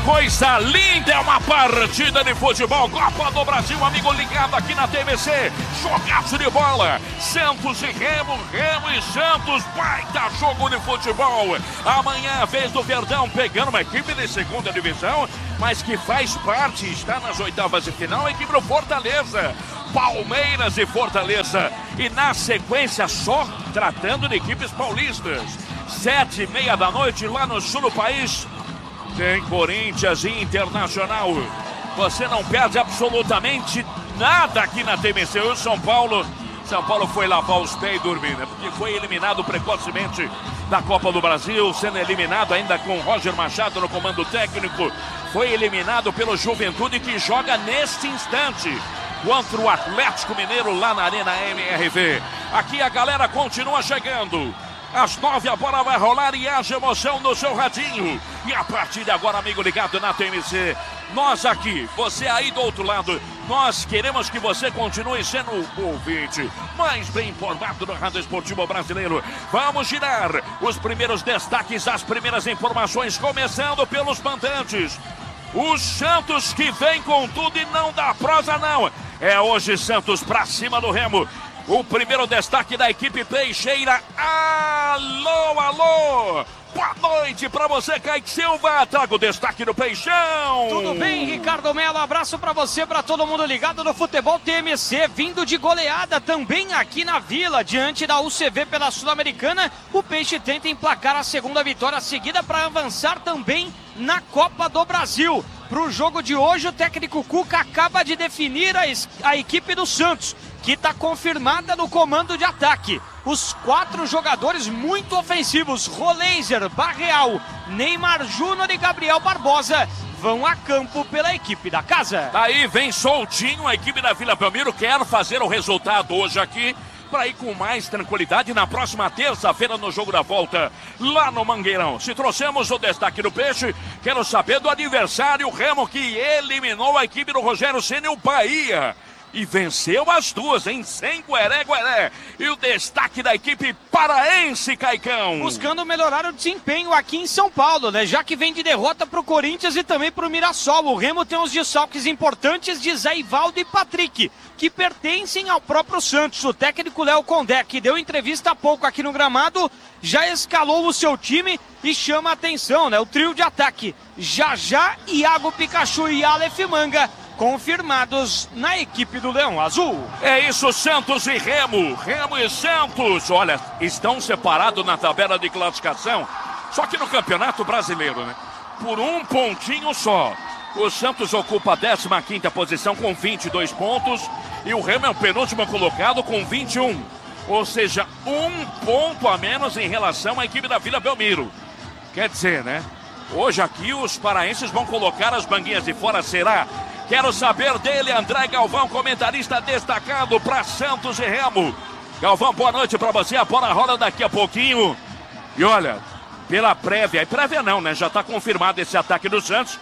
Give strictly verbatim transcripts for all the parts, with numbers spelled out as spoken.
coisa linda, é uma partida de futebol. Copa do Brasil, amigo ligado aqui na T V C. Jogaço de bola. Santos e Remo, Remo e Santos. Baita jogo de futebol. Amanhã, a vez do Verdão, pegando uma equipe de segunda divisão, mas que faz parte, está nas oitavas de final, a equipe do Fortaleza. Palmeiras e Fortaleza. E na sequência, só tratando de equipes paulistas. Sete e meia da noite, lá no sul do país, tem Corinthians e Internacional. Você não perde absolutamente nada aqui na T V C. O São Paulo, São Paulo foi lavar os pés e dormir, né? Porque foi eliminado precocemente da Copa do Brasil, sendo eliminado ainda com Roger Machado no comando técnico. Foi eliminado pelo Juventude, que joga neste instante contra o Atlético Mineiro lá na Arena M R V. Aqui a galera continua chegando. Às nove a bola vai rolar e haja emoção no seu radinho. E a partir de agora, amigo ligado na T M C, nós aqui, você aí do outro lado, nós queremos que você continue sendo o ouvinte mais bem informado do Rádio Esportivo Brasileiro. Vamos girar os primeiros destaques, as primeiras informações, começando pelos mandantes. O Santos que vem com tudo e não dá prosa não. É hoje Santos pra cima do Remo. O primeiro destaque da equipe peixeira. Alô, alô! Boa noite pra você, Kaique Silva. Traga o destaque do Peixão. Tudo bem, Ricardo Melo? Abraço pra você, pra todo mundo ligado no Futebol T M C. Vindo de goleada também aqui na Vila, diante da U C V pela Sul-Americana. O Peixe tenta emplacar a segunda vitória seguida para avançar também na Copa do Brasil. Pro jogo de hoje, o técnico Cuca acaba de definir a, a equipe do Santos, que está confirmada no comando de ataque. Os quatro jogadores muito ofensivos, Roleiser, Barreal, Neymar Júnior e Gabriel Barbosa, vão a campo pela equipe da casa. Daí vem soltinho, a equipe da Vila Belmiro quer fazer o resultado hoje aqui, para ir com mais tranquilidade na próxima terça-feira no jogo da volta, lá no Mangueirão. Se trouxemos o destaque do Peixe, quero saber do adversário, o Remo, que eliminou a equipe do Rogério Ceni, o Bahia. E venceu as duas, hein? Sem gueré-gueré. E o destaque da equipe paraense, Caicão. Buscando melhorar o desempenho aqui em São Paulo, né? Já que vem de derrota pro Corinthians e também pro Mirassol. O Remo tem os desfalques importantes de Zé Ivaldo e Patrick, que pertencem ao próprio Santos. O técnico Léo Condé, que deu entrevista há pouco aqui no gramado, já escalou o seu time e chama a atenção, né? O trio de ataque, Jajá, Iago Pikachu e Aleph Manga, confirmados na equipe do Leão Azul. É isso, Santos e Remo. Remo e Santos, olha, estão separados na tabela de classificação, só que no Campeonato Brasileiro, né? Por um pontinho só. O Santos ocupa a décima quinta posição com vinte e dois pontos e o Remo é o penúltimo colocado com vinte e um. Ou seja, um ponto a menos em relação à equipe da Vila Belmiro. Quer dizer, né? Hoje aqui os paraenses vão colocar as banguinhas de fora, será? Quero saber dele, André Galvão, comentarista destacado para Santos e Remo. Galvão, boa noite para você. A bola rola daqui a pouquinho. E olha, pela prévia, e prévia não, né? Já está confirmado esse ataque do Santos.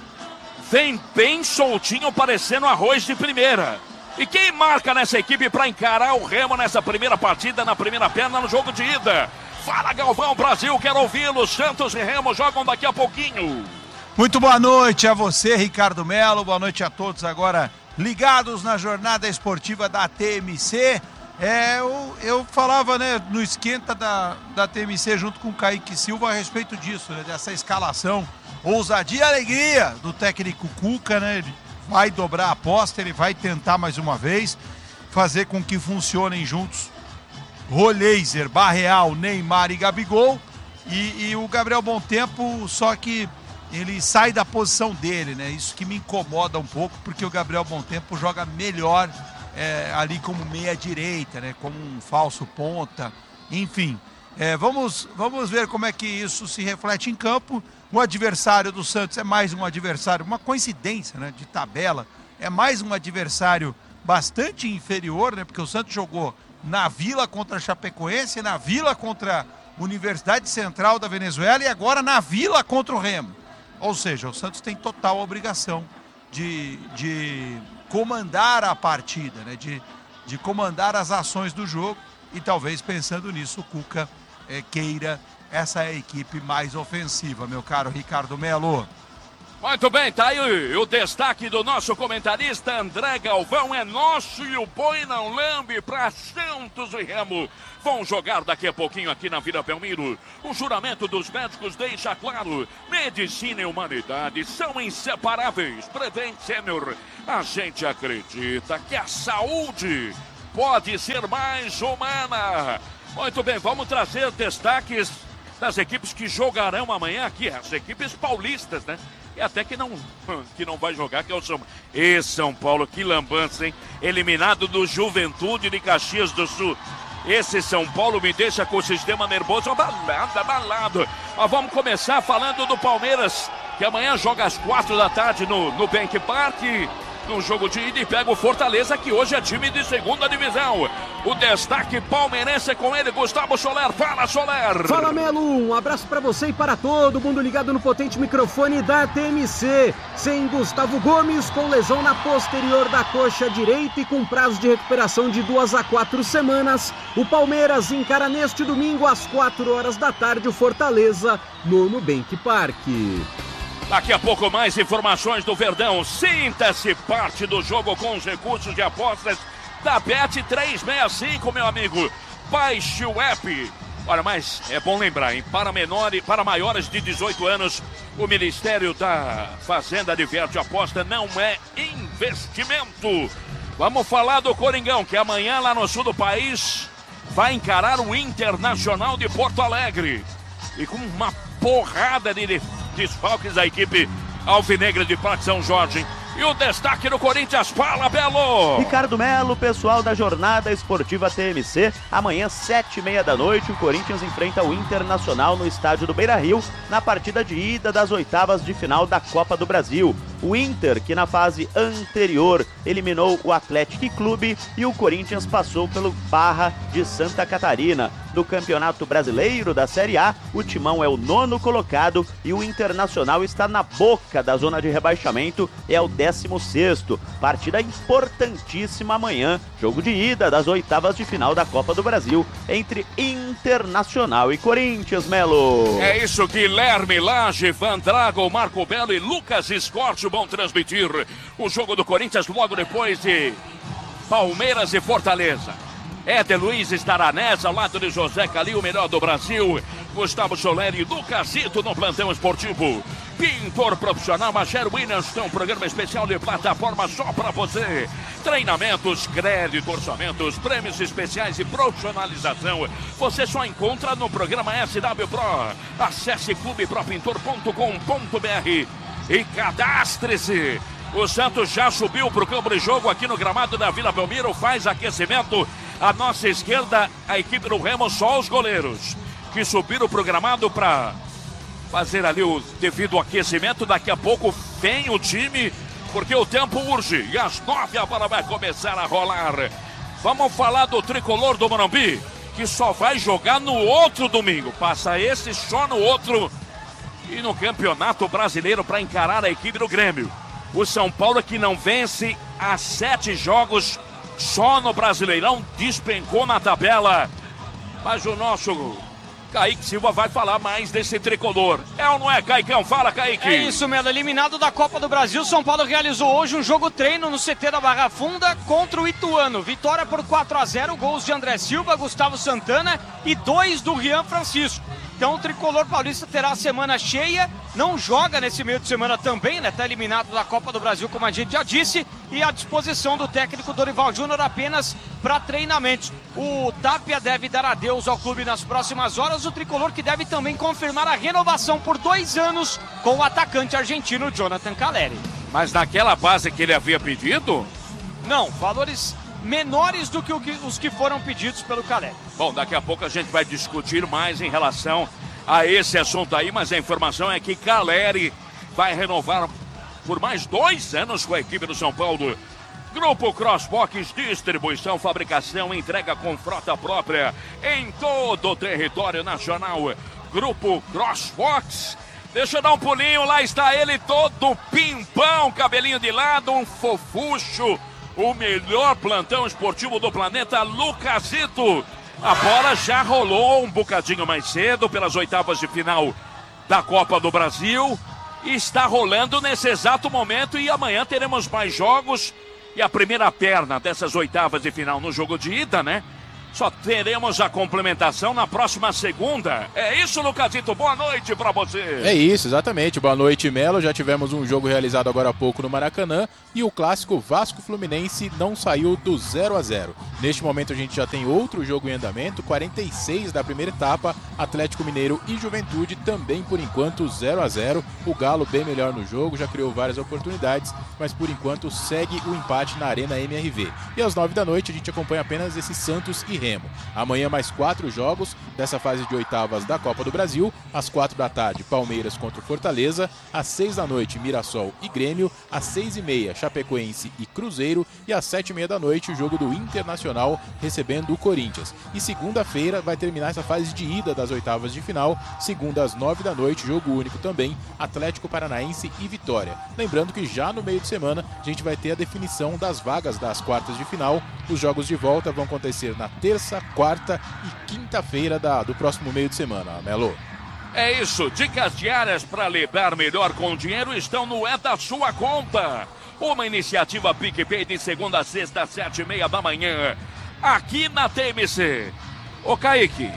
Vem bem soltinho, parecendo arroz de primeira. E quem marca nessa equipe para encarar o Remo nessa primeira partida, na primeira perna, no jogo de ida? Fala, Galvão, Brasil, quero ouvi-lo. Santos e Remo jogam daqui a pouquinho. Muito boa noite a você, Ricardo Melo, boa noite a todos agora ligados na jornada esportiva da T M C. É, eu, eu falava, né, no esquenta da, da T M C junto com o Kaique Silva a respeito disso, né, dessa escalação, ousadia e alegria do técnico Cuca, né, ele vai dobrar a aposta, ele vai tentar mais uma vez fazer com que funcionem juntos Roleiser, Barreal, Neymar e Gabigol, e, e o Gabriel Bom Tempo, só que ele sai da posição dele, né? Isso que me incomoda um pouco, porque o Gabriel Bom Tempo joga melhor é, ali como meia direita, né? Como um falso ponta, enfim. É, vamos, vamos ver como é que isso se reflete em campo. O adversário do Santos é mais um adversário, uma coincidência, né? De tabela, é mais um adversário bastante inferior, né? Porque o Santos jogou na Vila contra a Chapecoense, na Vila contra a Universidade Central da Venezuela e agora na Vila contra o Remo. Ou seja, o Santos tem total obrigação de, de comandar a partida, né? de, de comandar as ações do jogo e talvez pensando nisso o Cuca é, queira essa equipe mais ofensiva, meu caro Ricardo Melo. Muito bem, tá aí o destaque do nosso comentarista André Galvão. É nosso e o boi não lambe para Santos e Remo. Vão jogar daqui a pouquinho aqui na Vila Belmiro. O juramento dos médicos deixa claro: medicina e humanidade são inseparáveis. Prevent Senior, a gente acredita que a saúde pode ser mais humana. Muito bem, vamos trazer destaques das equipes que jogarão amanhã aqui, as equipes paulistas, né? E até que não, que não vai jogar, que é o São Paulo. E São Paulo, que lambança, hein? Eliminado do Juventude de Caxias do Sul. Esse São Paulo me deixa com o sistema nervoso abalado, abalado. Mas vamos começar falando do Palmeiras, que amanhã joga às quatro da tarde no, no Bank Park. No jogo de ida, e pega o Fortaleza, que hoje é time de segunda divisão. O destaque palmeirense é com ele, Gustavo Soler. Fala, Soler! Fala, Melo! Um abraço para você e para todo mundo ligado no potente microfone da T M C. Sem Gustavo Gomes, com lesão na posterior da coxa direita e com prazo de recuperação de duas a quatro semanas, o Palmeiras encara neste domingo às quatro horas da tarde o Fortaleza no Nubank Park. Daqui a pouco mais informações do Verdão. Sinta-se parte do jogo com os recursos de apostas da Bet trezentos e sessenta e cinco, meu amigo. Baixe o app. Olha, mas é bom lembrar, hein? Para menores, para maiores de dezoito anos, o Ministério da Fazenda adverte: aposta não é investimento. Vamos falar do Coringão, que amanhã lá no sul do país vai encarar o Internacional de Porto Alegre. E com uma porrada de desfalques da equipe alvinegra de Parque São Jorge. E o destaque do Corinthians, fala, Belo! Ricardo Melo, pessoal da Jornada Esportiva T M C. Amanhã, sete e meia da noite, o Corinthians enfrenta o Internacional no estádio do Beira-Rio, na partida de ida das oitavas de final da Copa do Brasil. O Inter, que na fase anterior eliminou o Atlético Clube, e o Corinthians passou pelo Barra de Santa Catarina. No Campeonato Brasileiro da Série A, o Timão é o nono colocado e o Internacional está na boca da zona de rebaixamento, é o décimo sexto. Partida importantíssima amanhã, jogo de ida das oitavas de final da Copa do Brasil entre Internacional e Corinthians, Melo. É isso, Guilherme Lage, Van Drago, Marco Belo e Lucas Escorte vão transmitir o jogo do Corinthians logo depois de Palmeiras e Fortaleza. Éder Luiz estará nessa, ao lado de José Calil, o melhor do Brasil. Gustavo Soler e Lucasito no plantão esportivo. Pintor profissional Magero Williams tem um programa especial de plataforma só para você. Treinamentos, crédito, orçamentos, prêmios especiais e profissionalização. Você só encontra no programa S W Pro. Acesse clube pro pintor ponto com ponto b r e cadastre-se. O Santos já subiu para o campo de jogo aqui no gramado da Vila Belmiro, faz aquecimento. À nossa esquerda, a equipe do Remo, só os goleiros que subiram para o gramado para fazer ali o devido aquecimento. Daqui a pouco vem o time, porque o tempo urge. E às nove a bola vai começar a rolar. Vamos falar do tricolor do Morumbi, que só vai jogar no outro domingo. Passa esse, só no outro. E no Campeonato Brasileiro para encarar a equipe do Grêmio. O São Paulo, que não vence há sete jogos, só no Brasileirão, despencou na tabela. Mas o nosso Kaique Silva vai falar mais desse tricolor. É ou não é, Caicão? Fala, Kaique. É isso, Melo. Eliminado da Copa do Brasil, São Paulo realizou hoje um jogo treino no C T da Barra Funda contra o Ituano. Vitória por quatro a zero, gols de André Silva, Gustavo Santana e dois do Rian Francisco. Então o tricolor paulista terá a semana cheia, não joga nesse meio de semana também, né? Está eliminado da Copa do Brasil, como a gente já disse, e à disposição do técnico Dorival Júnior apenas para treinamentos. O Tapia deve dar adeus ao clube nas próximas horas, o tricolor que deve também confirmar a renovação por dois anos com o atacante argentino Jonathan Caleri. Mas naquela base que ele havia pedido? Não, valores menores do que os que foram pedidos pelo Caleri. Bom, daqui a pouco a gente vai discutir mais em relação a esse assunto aí, mas a informação é que Caleri vai renovar por mais dois anos com a equipe do São Paulo. Grupo Crossbox, distribuição, fabricação, entrega com frota própria em todo o território nacional. Grupo Crossbox. Deixa eu dar um pulinho, lá está ele todo pimpão, cabelinho de lado, um fofucho. O melhor plantão esportivo do planeta, Lucasito. A bola já rolou um bocadinho mais cedo pelas oitavas de final da Copa do Brasil. está rolando nesse exato momento e amanhã teremos mais jogos. E a primeira perna dessas oitavas de final no jogo de ida, né? Só teremos a complementação na próxima segunda. É isso, Lucasito? Boa noite pra você. É isso, exatamente. Boa noite, Melo. Já tivemos um jogo realizado agora há pouco no Maracanã e o clássico Vasco-Fluminense não saiu do zero a zero. Neste momento a gente já tem outro jogo em andamento, quarenta e seis da primeira etapa, Atlético Mineiro e Juventude também por enquanto zero a zero. O Galo bem melhor no jogo, já criou várias oportunidades, mas por enquanto segue o empate na Arena M R V. E às nove da noite a gente acompanha apenas esse Santos e Remo. Amanhã mais quatro jogos dessa fase de oitavas da Copa do Brasil. Às quatro da tarde, Palmeiras contra o Fortaleza. Às seis da noite, Mirassol e Grêmio. Às seis e meia, Chapecoense e Cruzeiro. E às sete e meia da noite, o jogo do Internacional recebendo o Corinthians. E segunda-feira vai terminar essa fase de ida das oitavas de final. Segunda às nove da noite, jogo único também, Atlético Paranaense e Vitória. Lembrando que já no meio de semana a gente vai ter a definição das vagas das quartas de final. Os jogos de volta vão acontecer na terça, quarta e quinta-feira da, do próximo meio de semana, Melo. É isso, dicas diárias para lidar melhor com o dinheiro estão no É da Sua Conta. Uma iniciativa PicPay de segunda a sexta, às sete e meia da manhã, aqui na T M C. Ô Kaique,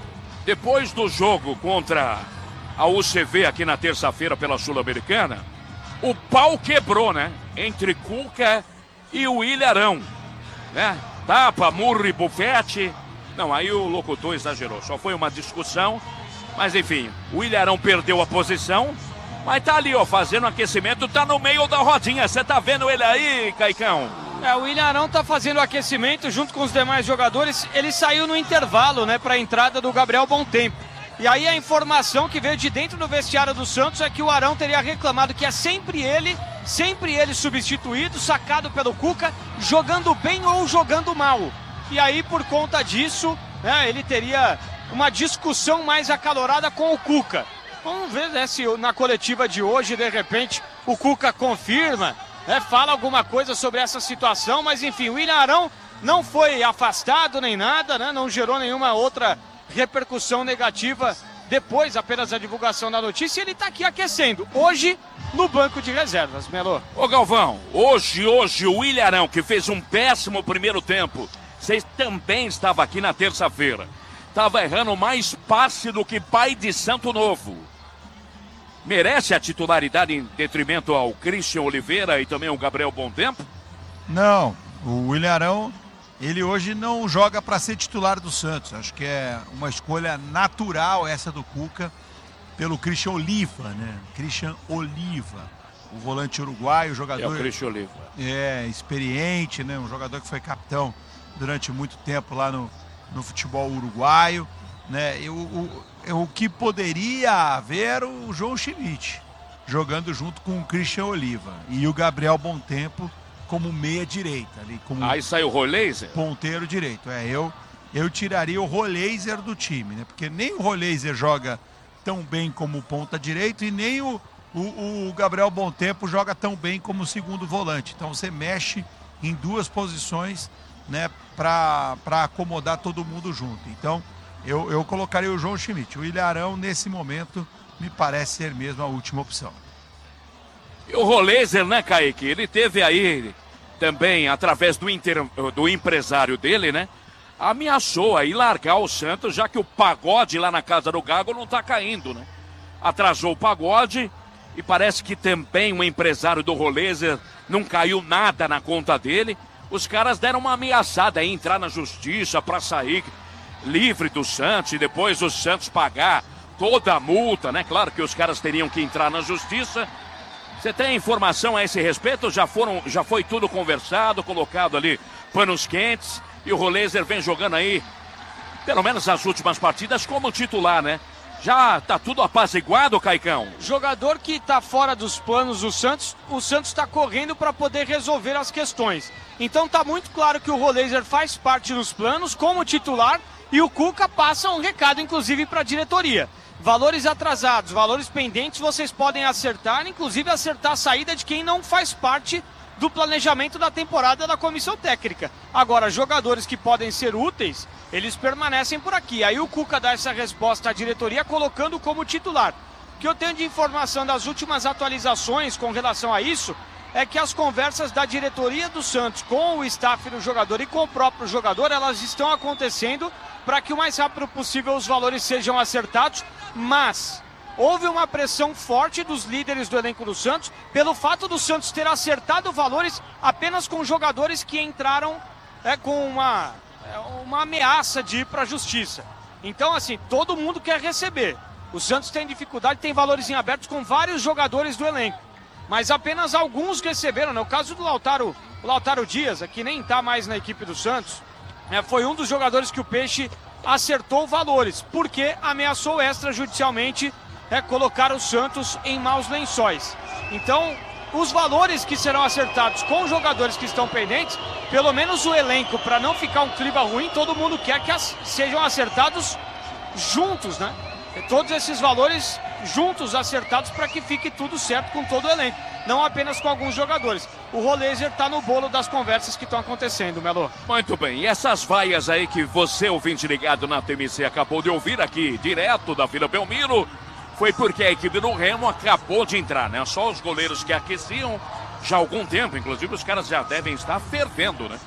depois do jogo contra a U C V aqui na terça-feira pela Sul-Americana, o pau quebrou, né? Entre Cuca e o Ilharão, né? Tapa, murro e bufete. Não, aí o locutor exagerou. Só foi uma discussão. Mas enfim, o Ilharão perdeu a posição. Mas tá ali, ó, fazendo aquecimento. Tá no meio da rodinha. Você tá vendo ele aí, Caicão? É, o Ilharão tá fazendo aquecimento junto com os demais jogadores. Ele saiu no intervalo, né, pra entrada do Gabriel Bontempo. E aí a informação que veio de dentro do vestiário do Santos é que o Arão teria reclamado que é sempre ele, sempre ele substituído, sacado pelo Cuca, jogando bem ou jogando mal. E aí, por conta disso, né, ele teria uma discussão mais acalorada com o Cuca. Vamos ver, né, se na coletiva de hoje, de repente, o Cuca confirma, né, fala alguma coisa sobre essa situação, mas enfim, o William Arão não foi afastado nem nada, né, não gerou nenhuma outra repercussão negativa depois apenas da divulgação da notícia. Ele está aqui aquecendo, hoje no banco de reservas, Melo. Ô Galvão, hoje, hoje o Ilharão, que fez um péssimo primeiro tempo, você também estava aqui na terça-feira, estava errando mais passe do que pai de santo novo. Merece a titularidade em detrimento ao Christian Oliveira e também ao Gabriel Bontempo? Não, o Ilharão, ele hoje não joga para ser titular do Santos. Acho que é uma escolha natural essa do Cuca pelo Christian Oliva, né? Christian Oliva, o volante uruguaio, jogador... É o Christian Oliva. É, experiente, né? Um jogador que foi capitão durante muito tempo lá no, no futebol uruguaio, né? E o, o, o que poderia haver o João Schmidt jogando junto com o Christian Oliva e o Gabriel Bontempo como meia direita ali, como aí saiu o Roleiser, ponteiro direito. É, eu eu tiraria o Roleiser do time, né? Porque nem o Roleiser joga tão bem como ponta direito e nem o, o, o Gabriel Bontempo joga tão bem como segundo volante. Então você mexe em duas posições, né, para para acomodar todo mundo junto. Então eu, eu colocaria o João Schmidt. O Ilharão nesse momento me parece ser mesmo a última opção. E o Roleiser, né, Kaique? Ele teve aí também, através do, inter... do empresário dele, né? Ameaçou aí largar o Santos, já que o pagode lá na casa do Gago não tá caindo, né? Atrasou o pagode e parece que também o empresário do Roleiser não caiu nada na conta dele. Os caras deram uma ameaçada aí, entrar na justiça para sair livre do Santos e depois o Santos pagar toda a multa, né? Claro que os caras teriam que entrar na justiça. Você tem informação a esse respeito? Já foram, já foi tudo conversado, colocado ali panos quentes e o Roleiser vem jogando aí, pelo menos nas últimas partidas, como titular, né? Já tá tudo apaziguado, Caicão? Jogador que tá fora dos planos do Santos, o Santos tá correndo para poder resolver as questões. Então tá muito claro que o Roleiser faz parte dos planos como titular e o Cuca passa um recado, inclusive, para a diretoria. Valores atrasados, valores pendentes, vocês podem acertar, inclusive acertar a saída de quem não faz parte do planejamento da temporada da comissão técnica. Agora, jogadores que podem ser úteis, eles permanecem por aqui. Aí o Cuca dá essa resposta à diretoria colocando como titular. que eu tenho de informação das últimas atualizações com relação a isso é que as conversas da diretoria do Santos com o staff do jogador e com o próprio jogador, elas estão acontecendo para que o mais rápido possível os valores sejam acertados, mas houve uma pressão forte dos líderes do elenco do Santos pelo fato do Santos ter acertado valores apenas com jogadores que entraram é, com uma, uma ameaça de ir para a justiça. Então, assim, todo mundo quer receber. O Santos tem dificuldade, tem valores em abertos com vários jogadores do elenco. Mas apenas alguns receberam, né? O caso do Lautaro, o Lautaro Dias, que nem está mais na equipe do Santos, né? Foi um dos jogadores que o Peixe acertou valores, porque ameaçou extrajudicialmente é, colocar o Santos em maus lençóis. Então, os valores que serão acertados com jogadores que estão pendentes, pelo menos o elenco, para não ficar um clima ruim, todo mundo quer que as, sejam acertados juntos, né? Todos esses valores juntos, acertados, para que fique tudo certo com todo o elenco, não apenas com alguns jogadores. O Roleiser está no bolo das conversas que estão acontecendo, Melo. Muito bem, e essas vaias aí que você, ouvinte ligado na T M C, acabou de ouvir aqui, direto da Vila Belmiro, foi porque a equipe do Remo acabou de entrar, né? Só os goleiros que aqueciam já há algum tempo, inclusive os caras já devem estar fervendo, né?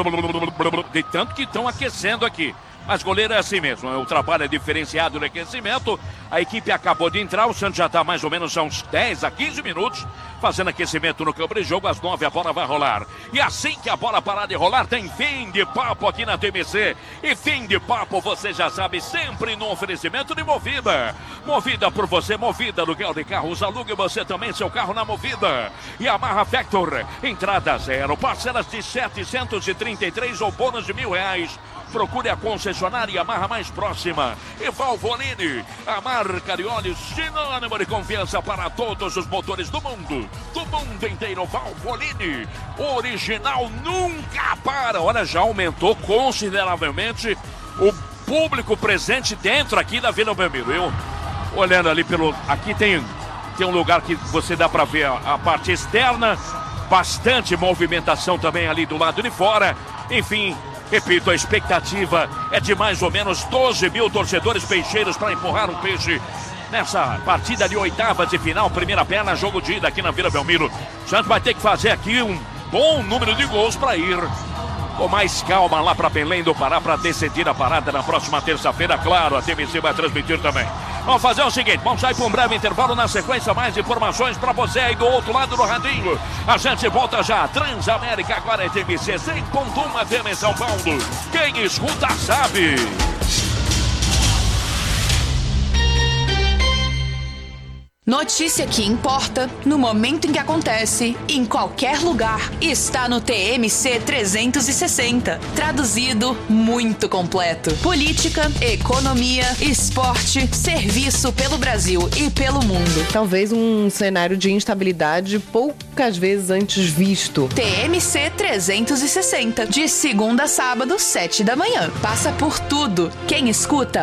De tanto que estão aquecendo aqui. Mas goleiro é assim mesmo, o trabalho é diferenciado no aquecimento. A equipe acabou de entrar, o Santos já está mais ou menos há uns dez a quinze minutos fazendo aquecimento no campo de jogo. Às nove a bola vai rolar. E assim que a bola parar de rolar, tem fim de papo aqui na T M C. E fim de papo, você já sabe, sempre no oferecimento de Movida. Movida por você, Movida, aluguel de carros, alugue você também seu carro na Movida. E Yamaha Factor, entrada zero, parcelas de setecentos e trinta e três ou bônus de mil reais. Procure a concessionária Yamaha mais próxima. E Valvoline, a marca de óleos sinônimo de confiança para todos os motores do mundo. Do mundo inteiro, Valvoline. Original nunca para. Olha, já aumentou consideravelmente o público presente dentro aqui da Vila Belmiro. Eu, olhando ali pelo... Aqui tem, tem um lugar que você dá para ver a, a parte externa. Bastante movimentação também ali do lado de fora. Enfim... Repito, a expectativa é de mais ou menos doze mil torcedores peixeiros para empurrar um Peixe nessa partida de oitavas de final, primeira perna, jogo de ida aqui na Vila Belmiro. O Santos vai ter que fazer aqui um bom número de gols para ir com mais calma lá para Belém do Pará para decidir a parada na próxima terça-feira. Claro, a T M C vai transmitir também. Vamos fazer o seguinte, vamos sair para um breve intervalo, na sequência mais informações para você aí do outro lado do radinho. A gente volta já, Transamérica agora é T M C cem ponto um F M em São Paulo. Quem escuta sabe. Notícia que importa, no momento em que acontece, em qualquer lugar, está no T M C trezentos e sessenta. Traduzido, muito completo. Política, economia, esporte, serviço pelo Brasil e pelo mundo. Talvez um cenário de instabilidade poucas vezes antes visto. T M C trezentos e sessenta, de segunda a sábado, sete da manhã. Passa por tudo. Quem escuta,